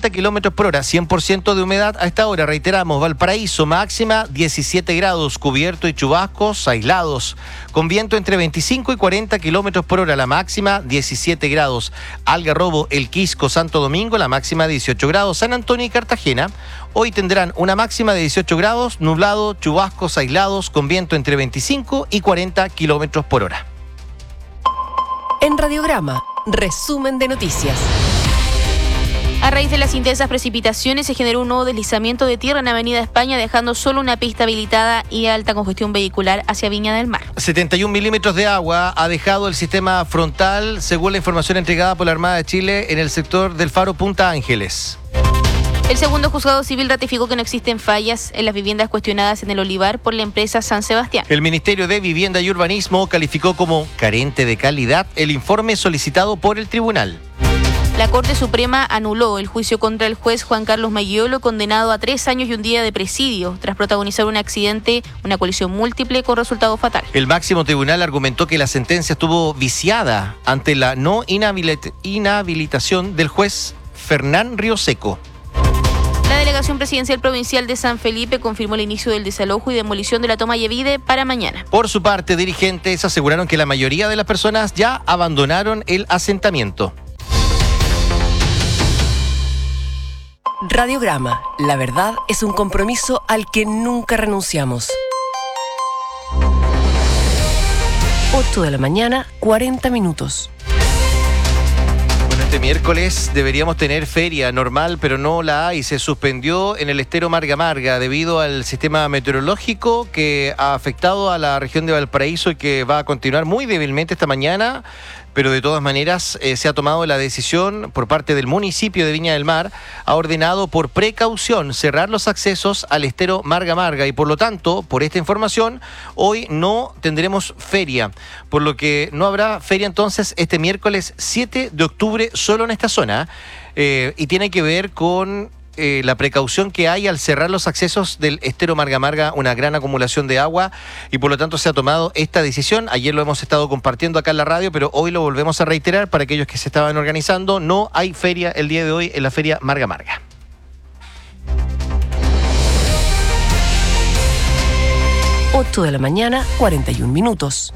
40 kilómetros por hora, 100% de humedad a esta hora. Reiteramos, Valparaíso, máxima 17 grados, cubierto y chubascos aislados, con viento entre 25 y 40 kilómetros por hora, la máxima 17 grados. Algarrobo, El Quisco, Santo Domingo, la máxima 18 grados. San Antonio y Cartagena, hoy tendrán una máxima de 18 grados, nublado, chubascos aislados, con viento entre 25 y 40 kilómetros por hora. En Radiograma, resumen de noticias. A raíz de las intensas precipitaciones se generó un nuevo deslizamiento de tierra en Avenida España, dejando solo una pista habilitada y alta congestión vehicular hacia Viña del Mar. 71 milímetros de agua ha dejado el sistema frontal, según la información entregada por la Armada de Chile en el sector del Faro Punta Ángeles. El segundo juzgado civil ratificó que no existen fallas en las viviendas cuestionadas en el Olivar por la empresa San Sebastián. El Ministerio de Vivienda y Urbanismo calificó como carente de calidad el informe solicitado por el tribunal. La Corte Suprema anuló el juicio contra el juez Juan Carlos Mayolo, condenado a 3 años y un día de presidio tras protagonizar un accidente, una colisión múltiple con resultado fatal. El máximo tribunal argumentó que la sentencia estuvo viciada ante la no inhabilitación del juez Fernán Rioseco. La Delegación Presidencial Provincial de San Felipe confirmó el inicio del desalojo y demolición de la toma Yevide para mañana. Por su parte, dirigentes aseguraron que la mayoría de las personas ya abandonaron el asentamiento. Radiograma, la verdad es un compromiso al que nunca renunciamos. 8 de la mañana, 40 minutos. Este miércoles deberíamos tener feria normal, pero no la hay. Se suspendió en el estero Marga Marga debido al sistema meteorológico que ha afectado a la región de Valparaíso y que va a continuar muy débilmente esta mañana. Pero de todas maneras se ha tomado la decisión por parte del municipio de Viña del Mar, ha ordenado por precaución cerrar los accesos al estero Marga Marga y por lo tanto, por esta información, hoy no tendremos feria, por lo que no habrá feria entonces este miércoles 7 de octubre solo en esta zona y tiene que ver con la precaución que hay al cerrar los accesos del estero Marga Marga, una gran acumulación de agua y por lo tanto se ha tomado esta decisión. Ayer lo hemos estado compartiendo acá en la radio, pero hoy lo volvemos a reiterar para aquellos que se estaban organizando. No hay feria el día de hoy en la feria Marga Marga. Ocho de la mañana, 41 minutos.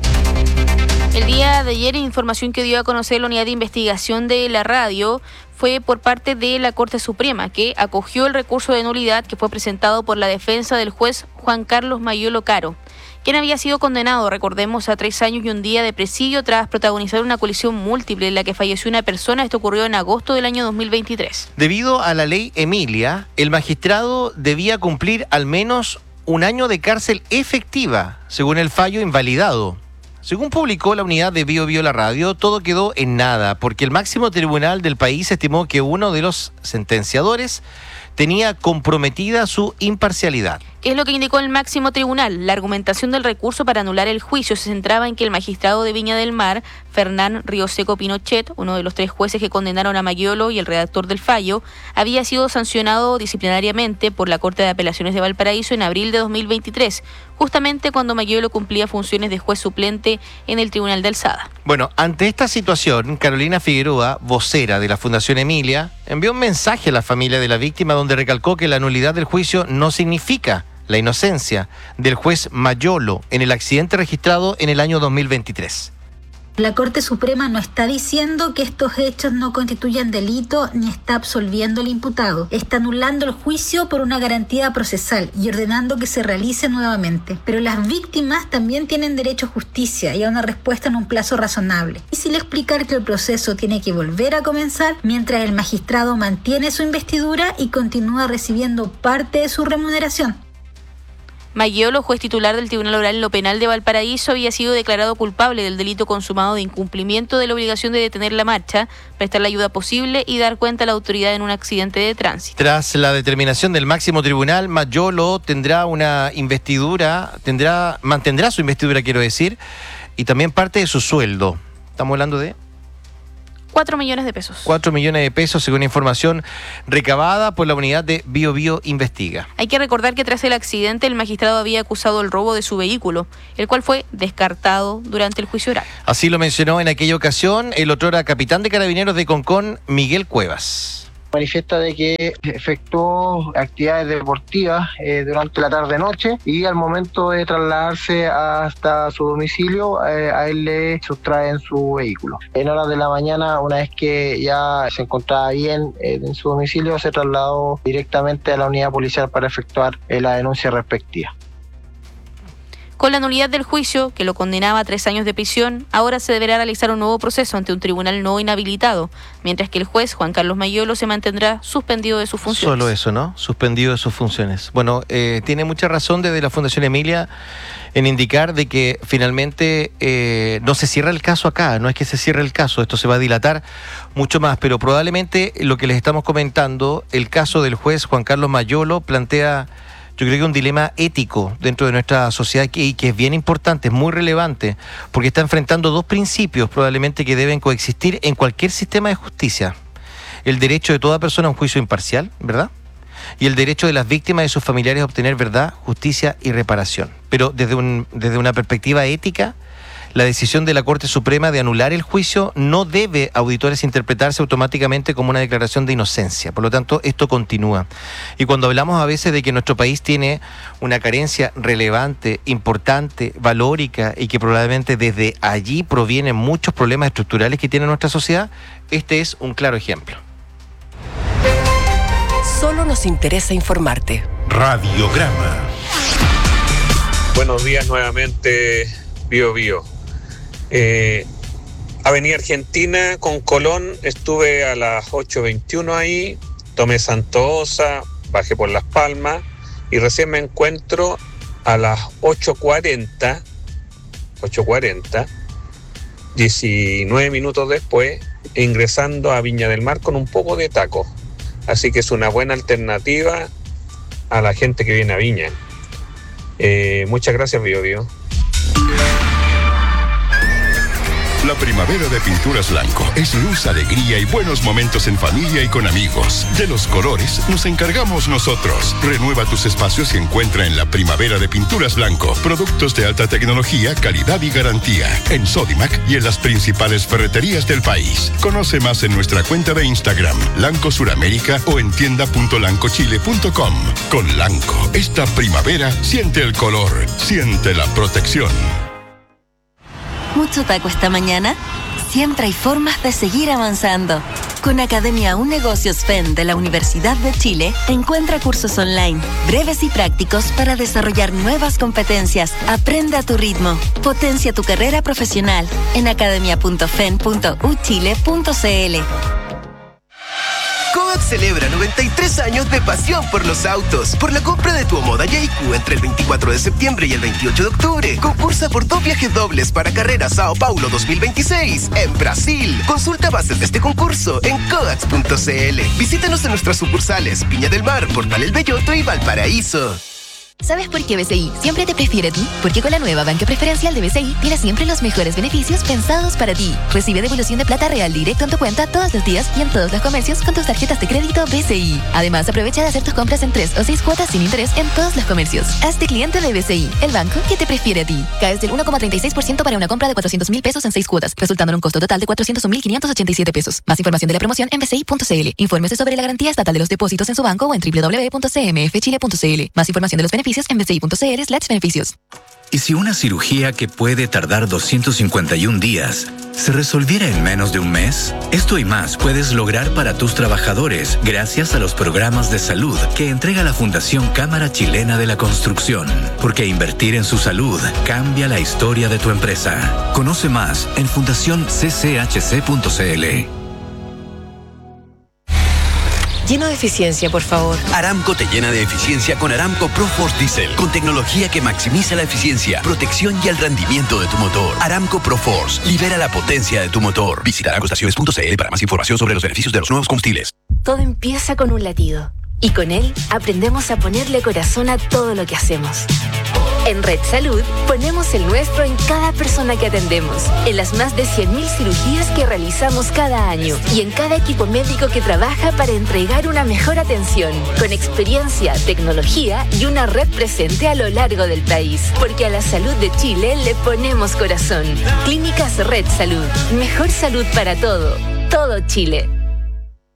El día de ayer, información que dio a conocer la unidad de investigación de la radio fue por parte de la Corte Suprema, que acogió el recurso de nulidad que fue presentado por la defensa del juez Juan Carlos Mayolo Caro, quien había sido condenado, recordemos, a 3 años y un día de presidio tras protagonizar una colisión múltiple en la que falleció una persona. Esto ocurrió en agosto del año 2023. Debido a la ley Emilia, el magistrado debía cumplir al menos 1 año de cárcel efectiva, según el fallo invalidado. Según publicó la unidad de Bio Bio La Radio, todo quedó en nada, porque el máximo tribunal del país estimó que uno de los sentenciadores tenía comprometida su imparcialidad. ¿Qué es lo que indicó el máximo tribunal? La argumentación del recurso para anular el juicio se centraba en que el magistrado de Viña del Mar, Fernán Rioseco Pinochet, uno de los 3 jueces que condenaron a Mayolo y el redactor del fallo, había sido sancionado disciplinariamente por la Corte de Apelaciones de Valparaíso en abril de 2023, justamente cuando Mayolo cumplía funciones de juez suplente en el Tribunal de Alzada. Bueno, ante esta situación, Carolina Figueroa, vocera de la Fundación Emilia, envió un mensaje a la familia de la víctima donde recalcó que la nulidad del juicio no significa la inocencia del juez Mayolo en el accidente registrado en el año 2023. La Corte Suprema no está diciendo que estos hechos no constituyan delito ni está absolviendo al imputado. Está anulando el juicio por una garantía procesal y ordenando que se realice nuevamente. Pero las víctimas también tienen derecho a justicia y a una respuesta en un plazo razonable. Y sin explicar que el proceso tiene que volver a comenzar mientras el magistrado mantiene su investidura y continúa recibiendo parte de su remuneración. Mayolo, juez titular del Tribunal Oral en lo Penal de Valparaíso, había sido declarado culpable del delito consumado de incumplimiento de la obligación de detener la marcha, prestar la ayuda posible y dar cuenta a la autoridad en un accidente de tránsito. Tras la determinación del máximo tribunal, Mayolo tendrá una investidura, mantendrá su investidura, y también parte de su sueldo. Estamos hablando de 4 millones de pesos. 4 millones de pesos, según información recabada por la unidad de Bio Bio Investiga. Hay que recordar que tras el accidente el magistrado había acusado el robo de su vehículo, el cual fue descartado durante el juicio oral. Así lo mencionó en aquella ocasión el otrora capitán de Carabineros de Concón, Miguel Cuevas. Manifiesta de que efectuó actividades deportivas durante la tarde-noche y al momento de trasladarse hasta su domicilio, a él le sustraen su vehículo. En horas de la mañana, una vez que ya se encontraba bien en su domicilio, se trasladó directamente a la unidad policial para efectuar la denuncia respectiva. Con la nulidad del juicio, que lo condenaba a 3 años de prisión, ahora se deberá realizar un nuevo proceso ante un tribunal no inhabilitado, mientras que el juez Juan Carlos Mayolo se mantendrá suspendido de sus funciones. Solo eso, ¿no? Suspendido de sus funciones. Bueno, tiene mucha razón desde la Fundación Emilia en indicar de que finalmente no se cierra el caso acá, no es que se cierre el caso, esto se va a dilatar mucho más, pero probablemente lo que les estamos comentando, el caso del juez Juan Carlos Mayolo plantea, yo creo que un dilema ético dentro de nuestra sociedad que es bien importante, es muy relevante, porque está enfrentando 2 principios probablemente que deben coexistir en cualquier sistema de justicia. El derecho de toda persona a un juicio imparcial, ¿verdad? Y el derecho de las víctimas y sus familiares a obtener verdad, justicia y reparación. Pero desde una perspectiva ética, la decisión de la Corte Suprema de anular el juicio no debe, auditores, interpretarse automáticamente como una declaración de inocencia. Por lo tanto, esto continúa. Y cuando hablamos a veces de que nuestro país tiene una carencia relevante, importante, valórica, y que probablemente desde allí provienen muchos problemas estructurales que tiene nuestra sociedad, este es un claro ejemplo. Solo nos interesa informarte. Radiograma. Buenos días nuevamente, Bio Bio. Avenida Argentina con Colón, estuve a las 8:21 ahí, tomé Santoosa, bajé por Las Palmas y recién me encuentro a las 8:40, 19 minutos después, ingresando a Viña del Mar con un poco de taco. Así que es una buena alternativa a la gente que viene a Viña. Muchas gracias, Bio Bio. La primavera de Pinturas Blanco es luz, alegría y buenos momentos en familia y con amigos. De los colores nos encargamos nosotros. Renueva tus espacios y encuentra en la primavera de Pinturas Blanco productos de alta tecnología, calidad y garantía. En Sodimac y en las principales ferreterías del país. Conoce más en nuestra cuenta de Instagram, Lanco Suramérica, o en tienda.lancochile.com. Con Lanco, esta primavera siente el color, siente la protección. ¿Mucho taco esta mañana? Siempre hay formas de seguir avanzando. Con Academia Un Negocios FEN de la Universidad de Chile, encuentra cursos online, breves y prácticos para desarrollar nuevas competencias. Aprende a tu ritmo. Potencia tu carrera profesional en academia.fen.uchile.cl. Coat celebra 93 años de pasión por los autos. Por la compra de tu Omoda JQ entre el 24 de septiembre y el 28 de octubre, concursa por 2 viajes dobles para carrera Sao Paulo 2026 en Brasil. Consulta bases de este concurso en coats.cl. Visítanos en nuestras sucursales Viña del Mar, Portal El Belloto y Valparaíso. ¿Sabes por qué BCI siempre te prefiere a ti? Porque con la nueva banca preferencial de BCI tienes siempre los mejores beneficios pensados para ti. Recibe devolución de plata real directo en tu cuenta todos los días y en todos los comercios con tus tarjetas de crédito BCI. Además, aprovecha de hacer tus compras en 3 o 6 cuotas sin interés en todos los comercios. Hazte cliente de BCI, el banco que te prefiere a ti. Caes del 1,36% para una compra de 400.000 pesos en 6 cuotas, resultando en un costo total de 401.587 pesos. Más información de la promoción en bci.cl. Infórmese sobre la garantía estatal de los depósitos en su banco o en www.cmfchile.cl. Más información de los beneficios en bci.cl/beneficios. ¿Y si una cirugía que puede tardar 251 días se resolviera en menos de un mes? Esto y más puedes lograr para tus trabajadores gracias a los programas de salud que entrega la Fundación Cámara Chilena de la Construcción. Porque invertir en su salud cambia la historia de tu empresa. Conoce más en fundacioncchc.cl. Lleno de eficiencia, por favor. Aramco te llena de eficiencia con Aramco ProForce Diesel, con tecnología que maximiza la eficiencia, protección y el rendimiento de tu motor. Aramco ProForce libera la potencia de tu motor. Visita aramcoestaciones.cl para más información sobre los beneficios de los nuevos combustibles. Todo empieza con un latido y con él aprendemos a ponerle corazón a todo lo que hacemos. En Red Salud ponemos el nuestro en cada persona que atendemos, en las más de 100.000 cirugías que realizamos cada año y en cada equipo médico que trabaja para entregar una mejor atención, con experiencia, tecnología y una red presente a lo largo del país. Porque a la salud de Chile le ponemos corazón. Clínicas Red Salud. Mejor salud para todo. Todo Chile.